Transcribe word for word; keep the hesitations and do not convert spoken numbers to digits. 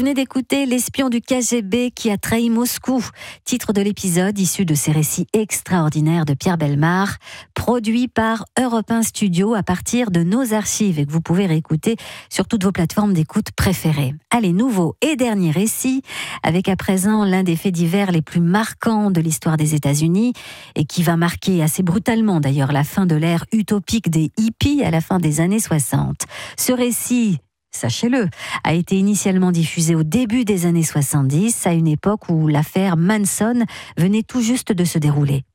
venez d'écouter L'espion du K G B qui a trahi Moscou, titre de l'épisode issu de ces récits extraordinaires de Pierre Bellemare, produit par Europe un Studio à partir de nos archives et que vous pouvez réécouter sur toutes vos plateformes d'écoute préférées. Allez, nouveau et dernier récit, avec à présent l'un des faits divers les plus marquants de l'histoire des États-Unis et qui va marquer assez brutalement d'ailleurs la fin de l'ère utopique des hippies à la fin des années soixante. Ce récit, sachez-le, a été initialement diffusé au début des années soixante-dix, à une époque où l'affaire Manson venait tout juste de se dérouler.